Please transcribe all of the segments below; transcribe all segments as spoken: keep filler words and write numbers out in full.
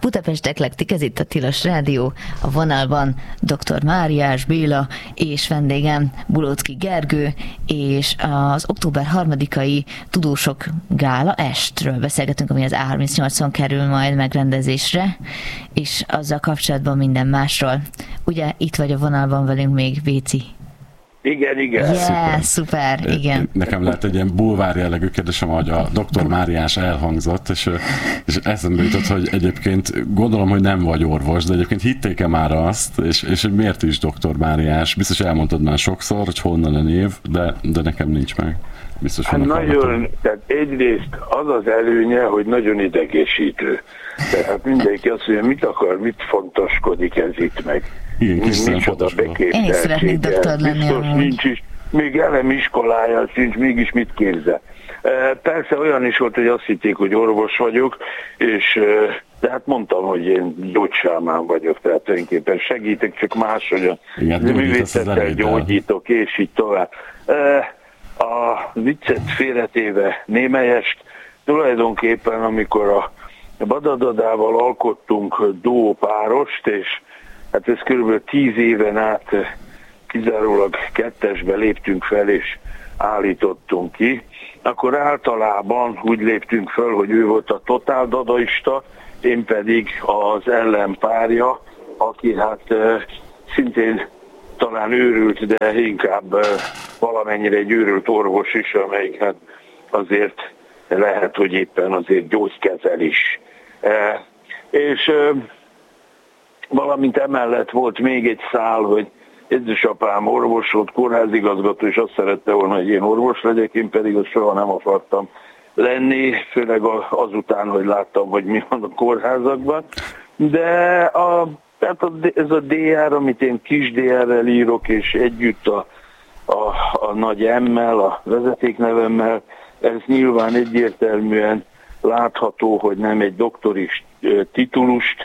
Budapest Eklektik, ez itt a Tilos Rádió, a vonalban dr. Máriás Béla és vendégem Bulóczky Gergő, és az október harmadikai Tudósok Gála estről beszélgetünk, ami az á harmincnyolcon kerül majd megrendezésre, és azzal kapcsolatban minden másról. Ugye itt vagy a vonalban velünk még Véci? Igen, igen. Yeah, szuper. szuper, igen. Nekem lehet egy ilyen bulvár jellegű kérdésem, hogy a doktor Máriás elhangzott, és, és eszembe jutott, hogy egyébként gondolom, hogy nem vagy orvos, de egyébként hitték-e már azt, és, és hogy miért is doktor Máriás? Biztos elmondtad már sokszor, hogy honnan a név, de, de nekem nincs meg. Biztos, hát nagyon, tehát egyrészt az az előnye, hogy nagyon idegesítő. Tehát mindenki azt mondja, mit akar, mit fontoskodik ez itt meg. Igen, micsoda beképzeltséggel. Én is szeretnék doktor lenni. Biztos nincs is, még elem iskolája sincs, mégis mit képzel. Persze olyan is volt, hogy azt hitték, hogy orvos vagyok, és de hát mondtam, hogy én gyógysámán vagyok, tehát tulajdonképpen segítek, csak máshogyan. Művészettel gyógyítok, és így tovább. A viccet félretéve némelyest, tulajdonképpen amikor a Badadadával alkottunk duópárost, és hát ez körülbelül tíz éven át kizárólag kettesbe léptünk fel, és állítottunk ki, akkor általában úgy léptünk fel, hogy ő volt a totál dadaista, én pedig az ellenpárja, aki hát szintén talán őrült, de inkább valamennyire egy őrült orvos is, amelyik hát azért lehet, hogy éppen azért gyógykezel is. És valamint emellett volt még egy szál, hogy édesapám orvos volt, kórházigazgató, és azt szerette volna, hogy én orvos legyek, én pedig azt soha nem akartam lenni, főleg azután, hogy láttam, hogy mi van a kórházakban. De a, tehát a, ez a dé er, amit én kis dé er-rel írok, és együtt a, a, a nagy M-mel, a vezetéknevemmel, ez nyilván egyértelműen látható, hogy nem egy doktori titulust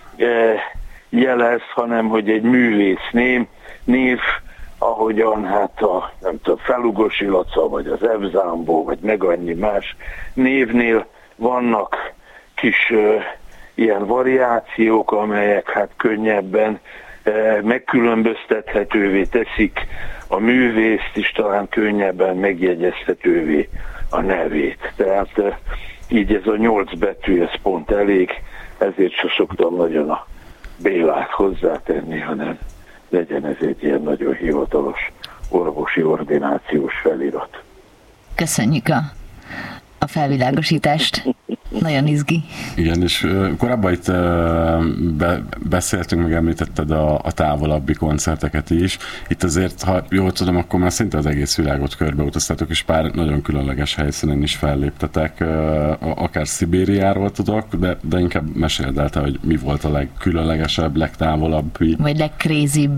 jelez, hanem hogy egy művész név, név ahogyan hát a, nem tudom, Felugosi Laca, vagy az Evzámbó, vagy meg annyi más névnél vannak kis uh, ilyen variációk, amelyek hát könnyebben uh, megkülönböztethetővé teszik a művészt, és talán könnyebben megjegyezhetővé a nevét. Tehát uh, így ez a nyolc betű, ez pont elég, ezért se szoktam nagyon a Bélát hozzátenni, hanem legyen ez egy ilyen nagyon hivatalos orvosi ordinációs felirat. Köszönjük a, a felvilágosítást. Nagyon izgi. Igen, és uh, korábban itt uh, be, beszéltünk, meg említetted a, a távolabbi koncerteket is. Itt azért, ha jól tudom, akkor már szinte az egész világot körbeutaztatok, és pár nagyon különleges helyszínen is felléptetek. Uh, akár Szibériáról tudok, de, de inkább meséld el te, hogy mi volt a legkülönlegesebb, legtávolabbi. Vagy legcrazybb.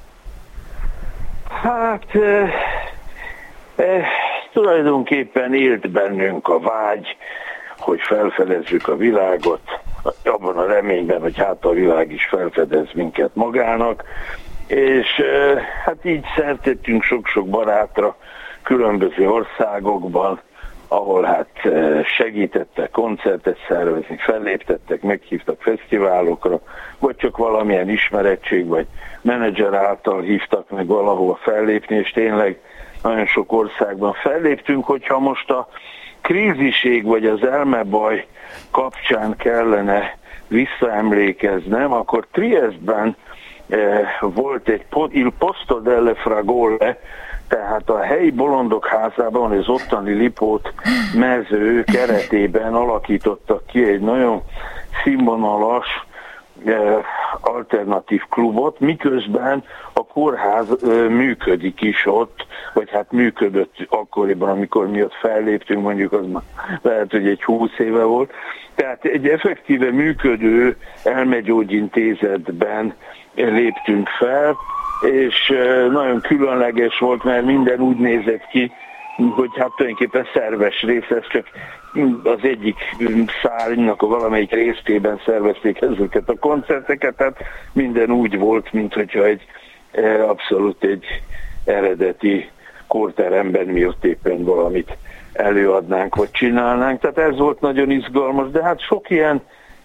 Hát eh, eh, tulajdonképpen élt bennünk a vágy, hogy felfedezzük a világot, abban a reményben, hogy hát a világ is felfedez minket magának, és hát így szertettünk sok-sok barátra különböző országokban, ahol hát segítettek koncertet szervezni, felléptettek, meghívtak fesztiválokra, vagy csak valamilyen ismerettség, vagy menedzser által hívtak meg valahol fellépni, és tényleg nagyon sok országban felléptünk. Hogyha most a kríziség vagy az elmebaj kapcsán kellene visszaemlékeznem, akkor Triestben eh, volt egy Il Posto delle Fragole, tehát a helyi bolondok házában, az ottani Lipót mező keretében alakítottak ki egy nagyon színvonalas eh, alternatív klubot, miközben a kórház eh, működik is ott, vagy hát működött akkoriban, amikor mi ott felléptünk, mondjuk az már lehet, hogy egy húsz éve volt. Tehát egy effektíve működő elmegyógyintézetben léptünk fel, és nagyon különleges volt, mert minden úgy nézett ki, hogy hát tulajdonképpen szerves rész, ez csak az egyik szárnynak a valamelyik részében szervezték ezeket a koncerteket, tehát minden úgy volt, mint hogyha egy abszolút egy eredeti kórteremben mi ott éppen valamit előadnánk, vagy csinálnánk. Tehát ez volt nagyon izgalmas, de hát sok ilyen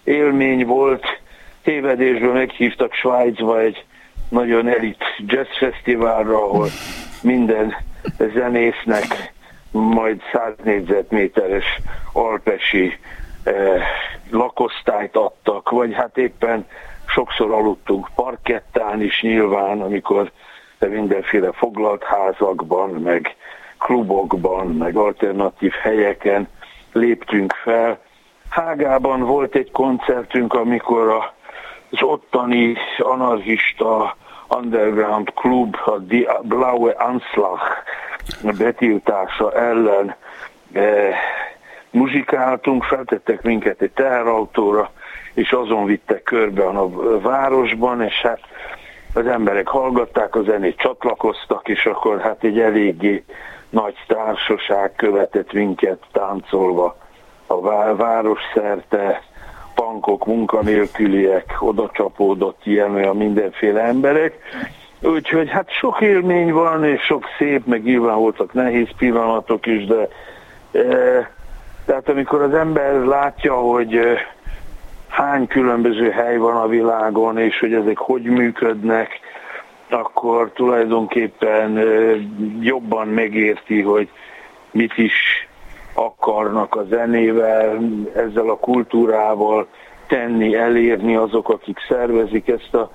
élmény volt. Tévedésből meghívtak Svájcba egy nagyon elit jazzfesztiválra, ahol minden zenésznek majd száz négyzetméteres alpesi eh, lakosztályt adtak, vagy hát éppen sokszor aludtunk parkettán is nyilván, amikor mindenféle foglalt házakban, meg klubokban, meg alternatív helyeken léptünk fel. Hágában volt egy koncertünk, amikor a, az ottani anarchista underground klub, a Die Blaue Anschlag betiltása ellen eh, muzsikáltunk, feltettek minket egy teherautóra, és azon vittek körbe a városban, és hát az emberek hallgatták a zenét, csatlakoztak, és akkor hát egy eléggé nagy társaság követett minket táncolva a város szerte, pankok, munkanélküliek, oda csapódott ilyen olyan mindenféle emberek. Úgyhogy hát sok élmény van, és sok szép, meg nyilván voltak nehéz pillanatok is, de e, tehát amikor az ember látja, hogy e, hány különböző hely van a világon, és hogy ezek hogy működnek, akkor tulajdonképpen e, jobban megérti, hogy mit is akarnak a zenével, ezzel a kultúrával tenni, elérni azok, akik szervezik ezt a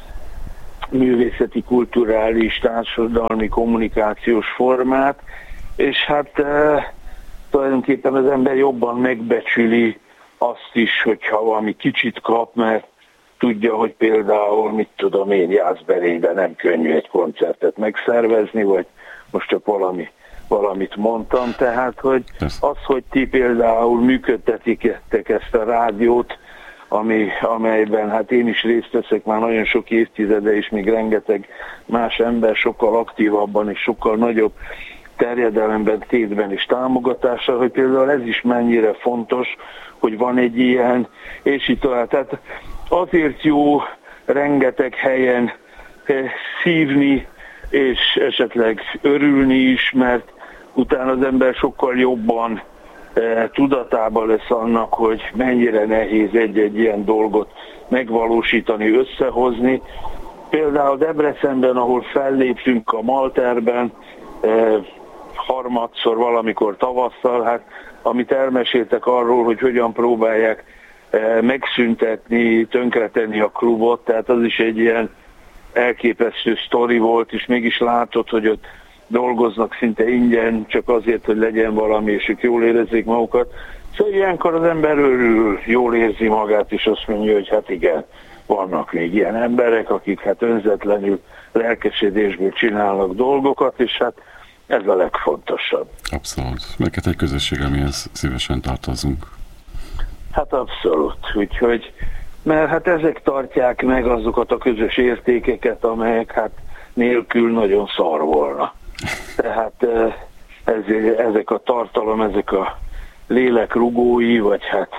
művészeti, kulturális, társadalmi, kommunikációs formát, és hát e, tulajdonképpen az ember jobban megbecsüli azt is, hogyha valami kicsit kap, mert tudja, hogy például, mit tudom én, Jászberényben nem könnyű egy koncertet megszervezni, vagy most csak valami valamit mondtam, tehát, hogy az, hogy ti például működtetik ezt a rádiót, ami, amelyben hát én is részt veszek már nagyon sok évtizede, és még rengeteg más ember sokkal aktívabban és sokkal nagyobb terjedelemben, tétben és támogatással, hogy például ez is mennyire fontos, hogy van egy ilyen, és így tovább. Tehát azért jó rengeteg helyen szívni, és esetleg örülni is, mert utána az ember sokkal jobban e, tudatában lesz annak, hogy mennyire nehéz egy-egy ilyen dolgot megvalósítani, összehozni. Például Debrecenben, ahol felléptünk a Malterben, e, harmadszor valamikor tavasszal, hát amit elmeséltek arról, hogy hogyan próbálják e, megszüntetni, tönkretenni a klubot, tehát az is egy ilyen elképesztő sztori volt, és mégis látod, hogy ott dolgoznak szinte ingyen, csak azért, hogy legyen valami, és ők jól érezzék magukat. Szóval ilyenkor az ember örül, jól érzi magát, és azt mondja, hogy hát igen, vannak még ilyen emberek, akik hát önzetlenül, lelkesedésből csinálnak dolgokat, és hát ez a legfontosabb. Abszolút. Mert egy közösség, amihez szívesen tartozunk. Hát abszolút. Úgyhogy, mert hát ezek tartják meg azokat a közös értékeket, amelyek hát nélkül nagyon szar volna. Tehát ez, ezek a tartalom, ezek a lélekrugói, vagy hát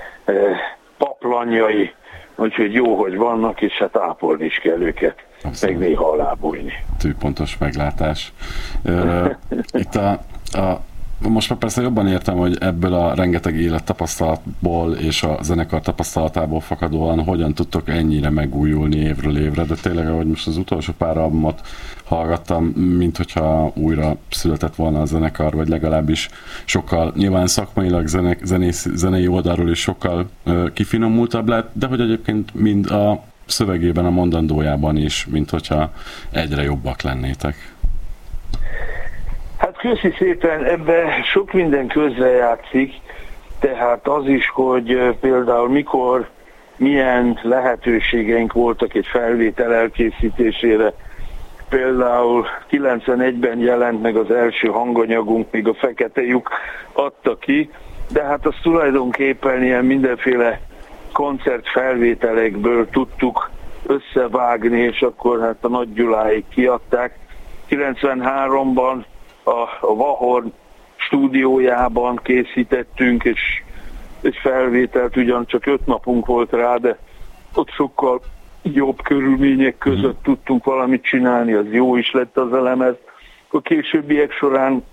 paplanjai, úgyhogy jó, hogy vannak, és hát ápolni is kell őket, abszolút. Meg néha alábújni. Tűpontos meglátás. Itt a, a most már persze jobban értem, hogy ebből a rengeteg élettapasztalatból és a zenekar tapasztalatából fakadóan hogyan tudtok ennyire megújulni évről évre, de tényleg, ahogy most az utolsó pár albumot hallgattam, mint hogyha újra született volna a zenekar, vagy legalábbis sokkal, nyilván szakmailag zenek, zenész, zenei oldalról is sokkal ö, kifinomultabb lett, de hogy egyébként mind a szövegében, a mondandójában is, mint hogyha egyre jobbak lennétek. Hát köszi szépen, ebben sok minden közrejátszik, tehát az is, hogy például mikor, milyen lehetőségeink voltak egy felvétel elkészítésére. Például kilencvenegyben jelent meg az első hanganyagunk, még a Fekete lyuk adta ki, de hát azt tulajdonképpen ilyen mindenféle koncertfelvételekből tudtuk összevágni, és akkor hát a Nagy Gyuláig kiadták. kilencvenháromban a, a Vahorn stúdiójában készítettünk, és egy felvételt, ugyancsak öt napunk volt rá, de ott sokkal jobb körülmények között tudtunk valamit csinálni, az jó is lett az elemez. A későbbiek során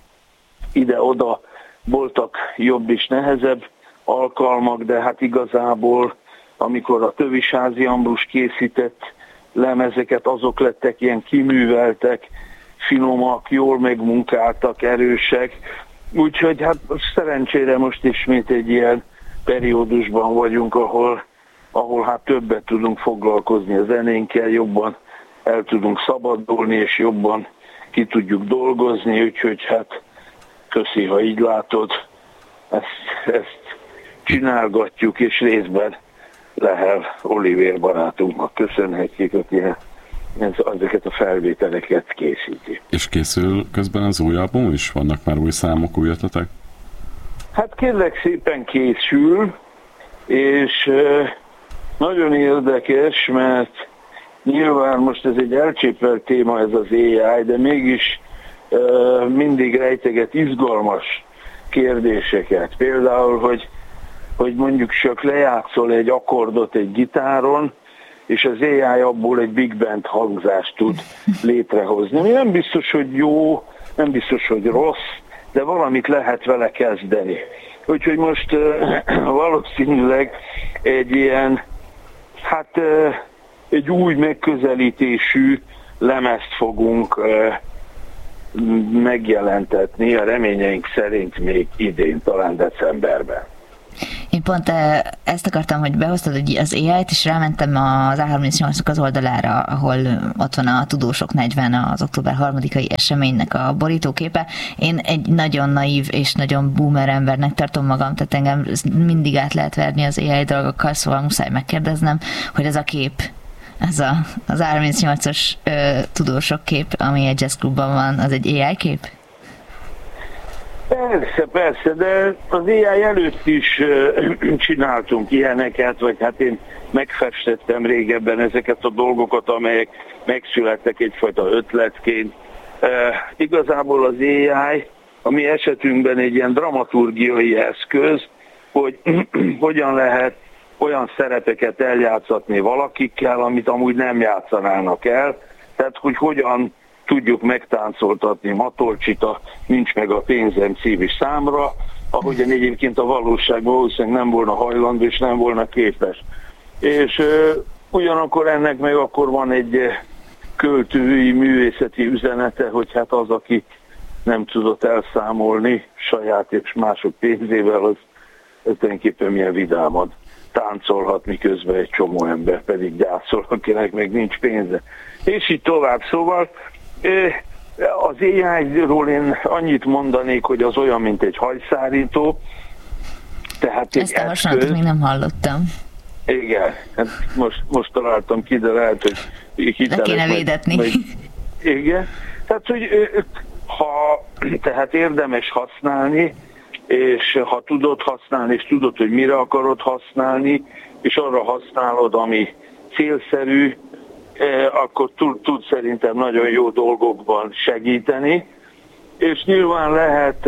ide-oda voltak jobb és nehezebb alkalmak, de hát igazából amikor a Tövisázi Ambrus készített lemezeket, azok lettek ilyen kiműveltek, finomak, jól megmunkáltak, erősek. Úgyhogy hát szerencsére most ismét egy ilyen periódusban vagyunk, ahol, ahol hát többet tudunk foglalkozni a zenénkkel, jobban el tudunk szabadulni, és jobban ki tudjuk dolgozni, úgyhogy hát köszi, ha így látod, ezt, ezt csinálgatjuk, és részben Lehel Olivér barátunknak köszönhetjük, aki ezeket a felvételeket készíti. És készül közben az új album is? Vannak már új számok, új ötletek? Hát kérlek szépen készül, és nagyon érdekes, mert nyilván most ez egy elcsépelt téma, ez az á i, de mégis mindig rejteget izgalmas kérdéseket. Például, hogy, hogy mondjuk csak lejátszol egy akkordot egy gitáron, és az á i abból egy big band hangzást tud létrehozni. Mi nem biztos, hogy jó, nem biztos, hogy rossz, de valamit lehet vele kezdeni. Úgyhogy most uh, valószínűleg egy ilyen, hát uh, egy új megközelítésű lemezt fogunk uh, megjelentetni, a reményeink szerint még idén, talán decemberben. Én pont ezt akartam, hogy behoztad az á i-t, és rámentem az á harmincnyolcnak az oldalára, ahol ott van a Tudósok negyven, az október harmadikai eseménynek a borítóképe. Én egy nagyon naív és nagyon boomer embernek tartom magam, tehát engem mindig át lehet verni az á i dolgokkal, szóval muszáj megkérdeznem, hogy ez a kép, ez a, az á harmincnyolcas ö, tudósok kép, ami egy jazzklubban van, az egy á i kép? Persze, persze, de az á i előtt is uh, csináltunk ilyeneket, vagy hát én megfestettem régebben ezeket a dolgokat, amelyek megszülettek egyfajta ötletként. Uh, igazából az á i a mi esetünkben egy ilyen dramaturgiai eszköz, hogy hogyan lehet olyan szerepeket eljátszatni valakikkel, amit amúgy nem játszanának el, tehát hogy hogyan tudjuk megtáncoltatni Matolcsit a Nincs meg a pénzem című számra, ahogyan egyébként a valóságban valószínűleg nem volna hajlandó és nem volna képes. És uh, ugyanakkor ennek meg akkor van egy költői, művészeti üzenete, hogy hát az, aki nem tudott elszámolni saját és mások pénzével, az tulajdonképpen milyen vidámad táncolhat, miközben egy csomó ember pedig gyászol, akinek meg nincs pénze. És így tovább. Szóval az á i-ról én annyit mondanék, hogy az olyan, mint egy hajszárító. Tehát egy ezt a hasonlatot még nem hallottam. Igen, hát most, most találtam ki, de lehet, hogy hitelek. Le kéne védetni. Majd, igen, tehát, hogy ha tehát érdemes használni, és ha tudod használni, és tudod, hogy mire akarod használni, és arra használod, ami célszerű, akkor tud, tud szerintem nagyon jó dolgokban segíteni, és nyilván lehet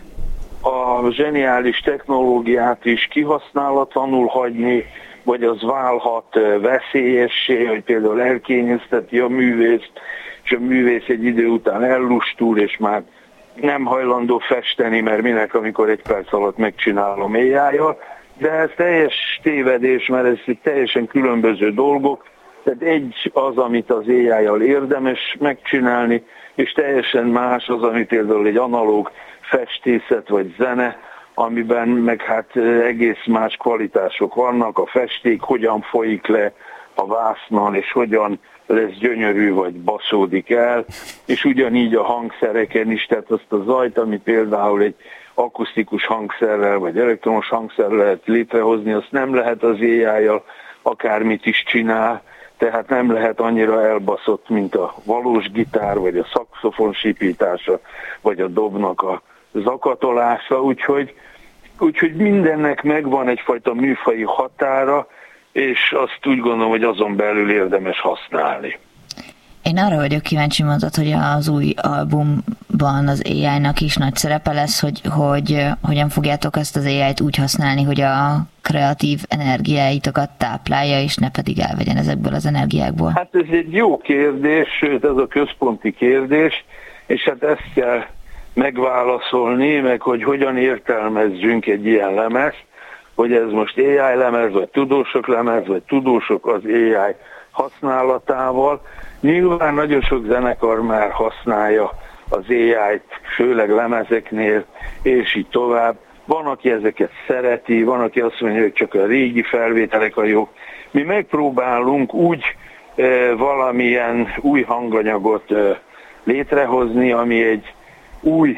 a zseniális technológiát is kihasználatlanul hagyni, vagy az válhat veszélyessé, hogy például elkényezteti a művészt, és a művész egy idő után ellustul, és már nem hajlandó festeni, mert minek, amikor egy perc alatt megcsinálom á i-jal, de ez teljes tévedés, mert ez teljesen különböző dolgok. Tehát egy az, amit az á i-jal érdemes megcsinálni, és teljesen más az, ami például egy analóg festészet vagy zene, amiben meg hát egész más kvalitások vannak, a festék hogyan folyik le a vásznon, és hogyan lesz gyönyörű, vagy baszódik el, és ugyanígy a hangszereken is, tehát azt a zajt, ami például egy akusztikus hangszerrel, vagy elektromos hangszerrel lehet létrehozni, azt nem lehet az á i-jal, akármit is csinál, tehát nem lehet annyira elbaszott, mint a valós gitár, vagy a szaxofon sípítása, vagy a dobnak a zakatolása, úgyhogy, úgyhogy mindennek megvan egyfajta műfaji határa, és azt úgy gondolom, hogy azon belül érdemes használni. Én arra vagyok kíváncsi, mondtad, hogy az új albumban az á i-nak is nagy szerepe lesz, hogy, hogy hogyan fogjátok ezt az á i-t úgy használni, hogy a kreatív energiáitokat táplálja, és ne pedig elvegyen ezekből az energiákból. Hát ez egy jó kérdés, sőt ez a központi kérdés, és hát ezt kell megválaszolni, meg hogy hogyan értelmezzünk egy ilyen lemezt, hogy ez most á i lemez, vagy tudósok lemez, vagy tudósok az á i használatával. Nyilván nagyon sok zenekar már használja az á i-t, főleg lemezeknél, és így tovább. Van, aki ezeket szereti, van, aki azt mondja, hogy csak a régi felvételek a jók. Mi megpróbálunk úgy e, valamilyen új hanganyagot e, létrehozni, ami egy új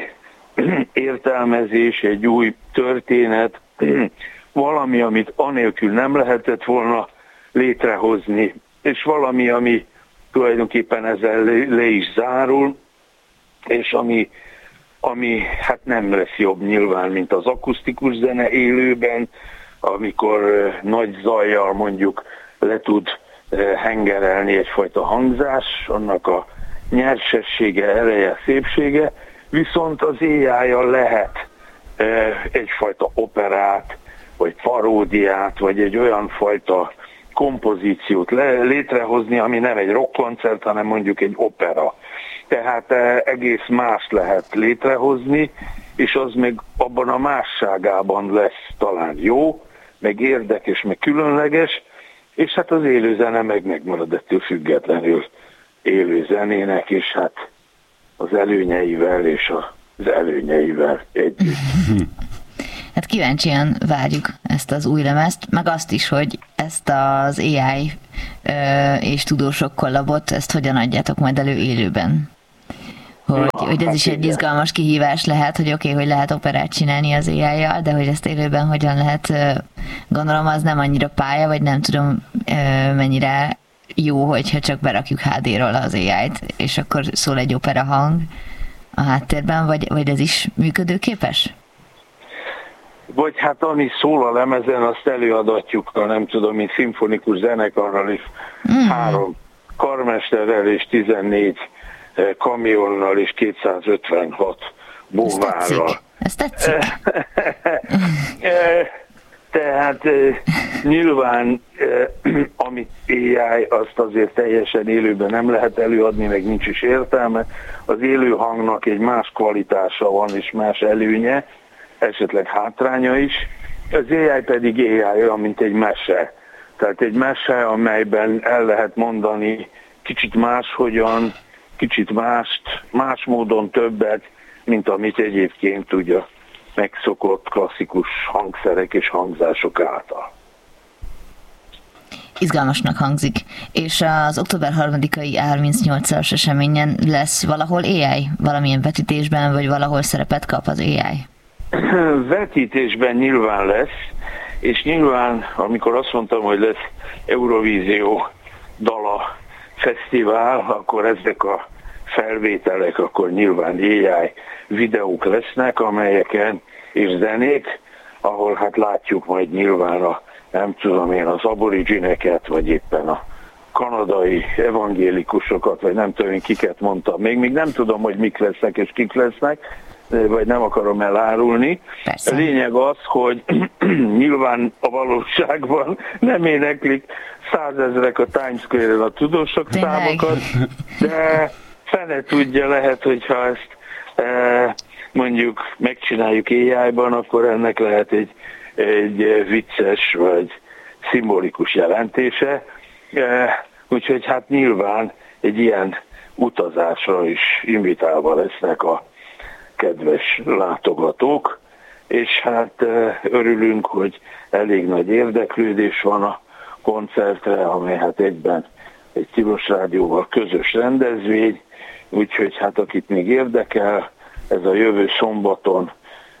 értelmezés, egy új történet, valami, amit anélkül nem lehetett volna létrehozni, és valami, ami tulajdonképpen ezzel le is zárul, és ami, ami hát nem lesz jobb nyilván, mint az akusztikus zene élőben, amikor nagy zajjal mondjuk le tud hengerelni egyfajta hangzás, annak a nyersessége, ereje, szépsége, viszont az á i-jal lehet egyfajta operát, vagy paródiát, vagy egy olyan fajta kompozíciót le, létrehozni, ami nem egy rockkoncert, hanem mondjuk egy opera. Tehát egész más lehet létrehozni, és az még abban a másságában lesz talán jó, meg érdekes, meg különleges, és hát az élőzene meg megmarad ettől függetlenül élő zenének, és hát az előnyeivel és az előnyeivel együtt. Hát kíváncsian várjuk ezt az új lemezt, meg azt is, hogy ezt az á i és tudósok kollabot, ezt hogyan adjátok majd elő élőben? Hogy, Na, hogy ez hát is egy izgalmas kihívás lehet, hogy oké, okay, hogy lehet operát csinálni az á i-jal, de hogy ezt élőben hogyan lehet, gondolom az nem annyira pálya, vagy nem tudom mennyire jó, hogyha csak berakjuk há dé-ról az á i-t, és akkor szól egy opera hang a háttérben, vagy, vagy ez is működőképes? Vagy hát ami szól a lemezen, azt előadatjuk, nem tudom, mint szimfonikus zenekarral is, mm. három karmesterrel és tizennégy kamionnal és kétszázötvenhat búvárral. Ez tetszik. Tehát nyilván amit á i, azt azért teljesen élőben nem lehet előadni, meg nincs is értelme. Az élő hangnak egy más kvalitása van és más előnye, esetleg hátránya is. Az á i pedig á i olyan, mint egy mese. Tehát egy mese, amelyben el lehet mondani kicsit máshogyan, kicsit mást, más módon többet, mint amit egyébként ugye megszokott klasszikus hangszerek és hangzások által. Izgalmasnak hangzik. És az október harmadikai harmincnyolcas eseményen lesz valahol á i? Valamilyen vetítésben, vagy valahol szerepet kap az á i? Vetítésben nyilván lesz, és nyilván, amikor azt mondtam, hogy lesz Eurovízió dala fesztivál, akkor ezek a felvételek, akkor nyilván á i videók lesznek, amelyeken és zenék, ahol hát látjuk majd nyilván a, nem tudom én, az aborigineket, vagy éppen a kanadai evangélikusokat, vagy nem tudom én kiket mondtam. Még, még nem tudom, hogy mik lesznek és kik lesznek, vagy nem akarom elárulni. Persze. A lényeg az, hogy nyilván a valóságban nem éneklik százezrek a Times Square-en a tudósok számokat, de fene tudja, lehet, hogyha ezt e, mondjuk megcsináljuk á i-ban, akkor ennek lehet egy, egy vicces vagy szimbolikus jelentése. E, úgyhogy hát nyilván egy ilyen utazásra is invitálva lesznek a kedves látogatók, és hát örülünk, hogy elég nagy érdeklődés van a koncertre, amely hát egyben egy Tilos Rádióval közös rendezvény, úgyhogy hát akit még érdekel, ez a jövő szombaton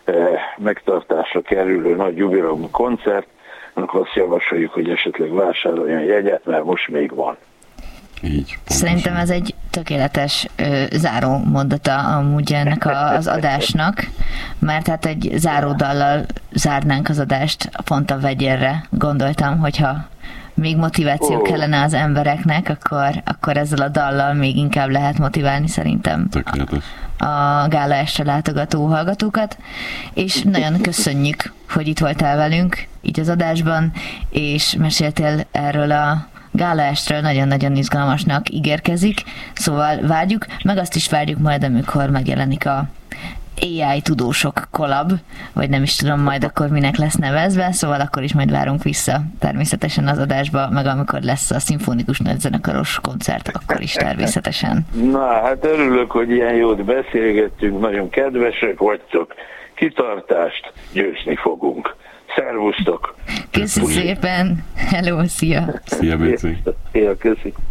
megtartásra kerülő nagy jubileumi koncert, annak azt javasoljuk, hogy esetleg vásároljon jegyet, mert most még van. Így, Szerintem ez egy tökéletes ö, záró mondata amúgy ennek a, az adásnak, mert hát egy záródallal zárnánk az adást pont a vegyérre. Gondoltam, hogyha még motiváció oh. kellene az embereknek, akkor, akkor ezzel a dallal még inkább lehet motiválni szerintem tökéletes. a, a gála estre látogató hallgatókat, és nagyon köszönjük, hogy itt voltál velünk így az adásban, és meséltél erről a gála estről, nagyon-nagyon izgalmasnak ígérkezik, szóval várjuk, meg azt is várjuk majd, amikor megjelenik a á i tudósok kollab, vagy nem is tudom majd akkor minek lesz nevezve, szóval akkor is majd várunk vissza természetesen az adásba, meg amikor lesz a szimfonikus nagyzenekaros koncert, akkor is természetesen. Na, hát örülök, hogy ilyen jót beszélgettünk, nagyon kedvesek vagytok, kitartást, győzni fogunk. Szervusztok! Köszi szépen! Hello, szia! Szia, Béci! Szia, köszi!